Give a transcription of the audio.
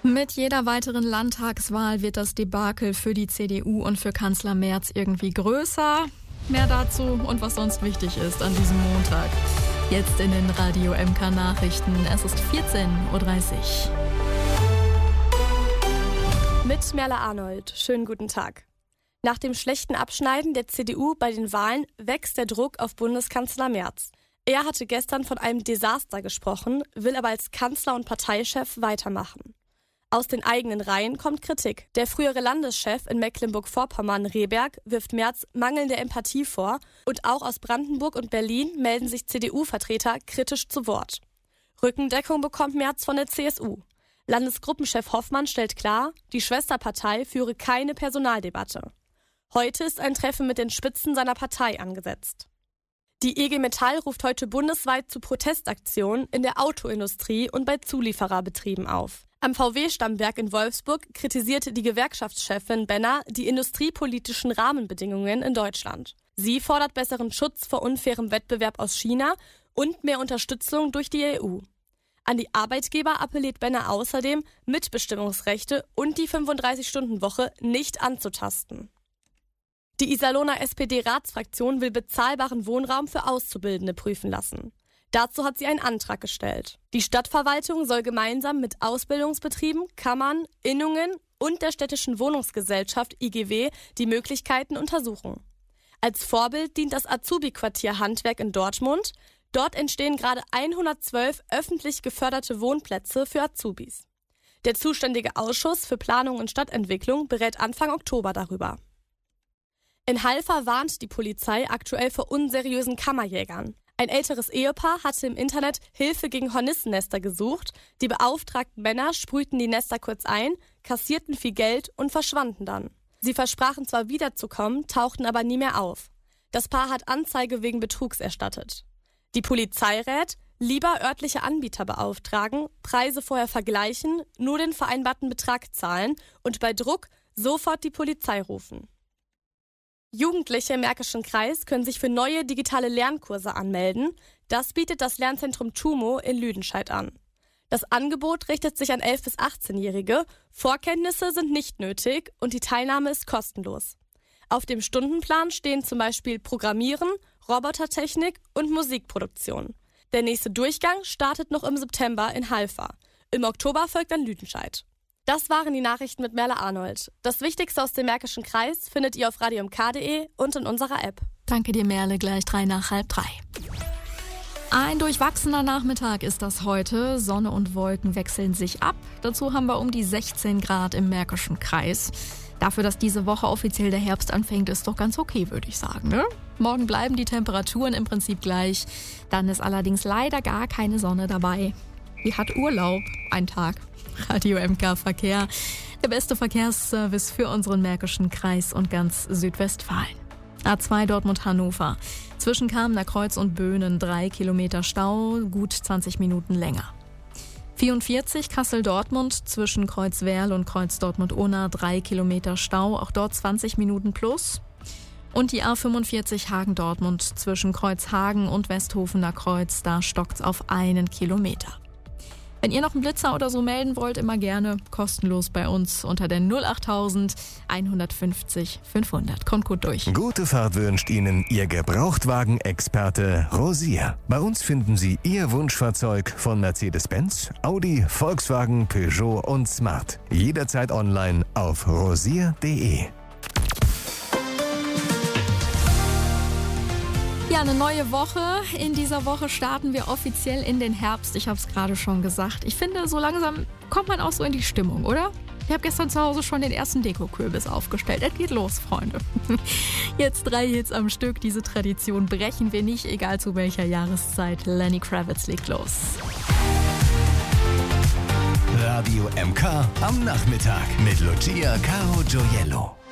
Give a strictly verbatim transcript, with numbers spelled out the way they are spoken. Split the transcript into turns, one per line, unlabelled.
Mit jeder weiteren Landtagswahl wird das Debakel für die C D U und für Kanzler Merz irgendwie größer. Mehr dazu und was sonst wichtig ist an diesem Montag. Jetzt in den Radio M K Nachrichten. Es ist vierzehn Uhr dreißig.
Mit Merle Arnold. Schönen guten Tag. Nach dem schlechten Abschneiden der C D U bei den Wahlen wächst der Druck auf Bundeskanzler Merz. Er hatte gestern von einem Desaster gesprochen, will aber als Kanzler und Parteichef weitermachen. Aus den eigenen Reihen kommt Kritik. Der frühere Landeschef in Mecklenburg-Vorpommern, Rehberg, wirft Merz mangelnde Empathie vor und auch aus Brandenburg und Berlin melden sich C D U-Vertreter kritisch zu Wort. Rückendeckung bekommt Merz von der C S U. Landesgruppenchef Hoffmann stellt klar, die Schwesterpartei führe keine Personaldebatte. Heute ist ein Treffen mit den Spitzen seiner Partei angesetzt. Die I G Metall ruft heute bundesweit zu Protestaktionen in der Autoindustrie und bei Zuliefererbetrieben auf. Am V W-Stammwerk in Wolfsburg kritisierte die Gewerkschaftschefin Benner die industriepolitischen Rahmenbedingungen in Deutschland. Sie fordert besseren Schutz vor unfairem Wettbewerb aus China und mehr Unterstützung durch die E U. An die Arbeitgeber appelliert Benner außerdem, Mitbestimmungsrechte und die fünfunddreißig-Stunden-Woche nicht anzutasten. Die Iserlohner S P D-Ratsfraktion will bezahlbaren Wohnraum für Auszubildende prüfen lassen. Dazu hat sie einen Antrag gestellt. Die Stadtverwaltung soll gemeinsam mit Ausbildungsbetrieben, Kammern, Innungen und der städtischen Wohnungsgesellschaft I G W die Möglichkeiten untersuchen. Als Vorbild dient das Azubi-Quartier Handwerk in Dortmund. Dort entstehen gerade hundertzwölf öffentlich geförderte Wohnplätze für Azubis. Der zuständige Ausschuss für Planung und Stadtentwicklung berät Anfang Oktober darüber. In Halver warnt die Polizei aktuell vor unseriösen Kammerjägern. Ein älteres Ehepaar hatte im Internet Hilfe gegen Hornissennester gesucht. Die beauftragten Männer sprühten die Nester kurz ein, kassierten viel Geld und verschwanden dann. Sie versprachen zwar wiederzukommen, tauchten aber nie mehr auf. Das Paar hat Anzeige wegen Betrugs erstattet. Die Polizei rät, lieber örtliche Anbieter beauftragen, Preise vorher vergleichen, nur den vereinbarten Betrag zahlen und bei Druck sofort die Polizei rufen. Jugendliche im Märkischen Kreis können sich für neue digitale Lernkurse anmelden. Das bietet das Lernzentrum TUMO in Lüdenscheid an. Das Angebot richtet sich an elf- bis achtzehnjährige. Vorkenntnisse sind nicht nötig und die Teilnahme ist kostenlos. Auf dem Stundenplan stehen zum Beispiel Programmieren, Robotertechnik und Musikproduktion. Der nächste Durchgang startet noch im September in Halver. Im Oktober folgt dann Lüdenscheid. Das waren die Nachrichten mit Merle Arnold. Das Wichtigste aus dem Märkischen Kreis findet ihr auf radio m k punkt d e und in unserer App.
Danke dir, Merle. Gleich drei nach halb drei. Ein durchwachsener Nachmittag ist das heute. Sonne und Wolken wechseln sich ab. Dazu haben wir um die sechzehn Grad im Märkischen Kreis. Dafür, dass diese Woche offiziell der Herbst anfängt, ist doch ganz okay, würde ich sagen, ne? Morgen bleiben die Temperaturen im Prinzip gleich. Dann ist allerdings leider gar keine Sonne dabei. Die hat Urlaub. Ein Tag. Radio M K Verkehr. Der beste Verkehrsservice für unseren Märkischen Kreis und ganz Südwestfalen. A zwei Dortmund-Hannover. Zwischen Kamener Kreuz und Böhnen drei Kilometer Stau, gut zwanzig Minuten länger. vierundvierzig Kassel-Dortmund zwischen Kreuzwerl und Kreuz Dortmund-Unna drei Kilometer Stau, auch dort zwanzig Minuten plus. Und die A fünfundvierzig Hagen-Dortmund zwischen Kreuzhagen und Westhofener Kreuz, da stockt's auf einen Kilometer. Wenn ihr noch einen Blitzer oder so melden wollt, immer gerne kostenlos bei uns unter der null achttausend einhundertfünfzig fünfhundert. Kommt gut durch.
Gute Fahrt wünscht Ihnen Ihr Gebrauchtwagen-Experte Rosier. Bei uns finden Sie Ihr Wunschfahrzeug von Mercedes-Benz, Audi, Volkswagen, Peugeot und Smart. Jederzeit online auf rosier punkt de.
Ja, eine neue Woche. In dieser Woche starten wir offiziell in den Herbst. Ich habe es gerade schon gesagt. Ich finde, so langsam kommt man auch so in die Stimmung, oder? Ich habe gestern zu Hause schon den ersten Dekokürbis aufgestellt. Es geht los, Freunde. Jetzt drei Hits am Stück. Diese Tradition brechen wir nicht, egal zu welcher Jahreszeit. Lenny Kravitz legt los.
Radio M K am Nachmittag mit Lucia Caro Gioiello.